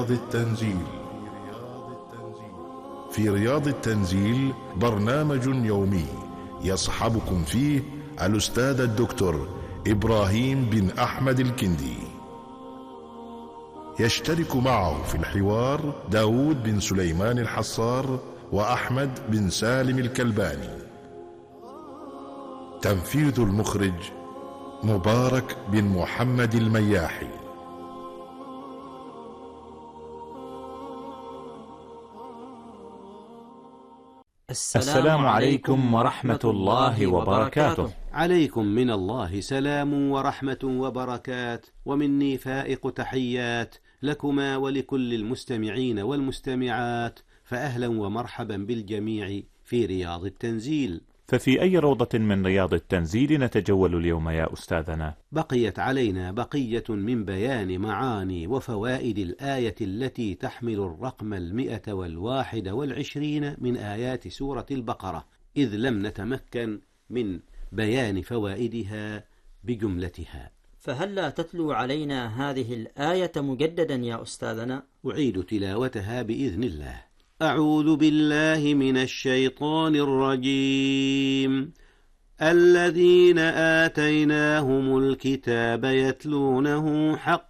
التنزيل. في رياض التنزيل برنامج يومي يصحبكم فيه الأستاذ الدكتور إبراهيم بن أحمد الكندي. يشترك معه في الحوار داود بن سليمان الحصار وأحمد بن سالم الكلباني. تنفيذ المخرج مبارك بن محمد المياحي. السلام عليكم ورحمة الله وبركاته. عليكم من الله سلام ورحمة وبركات، ومني فائق تحيات لكما ولكل المستمعين والمستمعات، فأهلا ومرحبا بالجميع في رياض التنزيل. ففي أي روضة من رياض التنزيل نتجول اليوم يا أستاذنا؟ بقيت علينا بقية من بيان معاني وفوائد الآية التي تحمل الرقم 121 من آيات سورة البقرة، إذ لم نتمكن من بيان فوائدها بجملتها. فهلا تتلو علينا هذه الآية مجددا يا أستاذنا؟ أعيد تلاوتها بإذن الله. أعوذ بالله من الشيطان الرجيم. الذين آتيناهم الكتاب يتلونه حق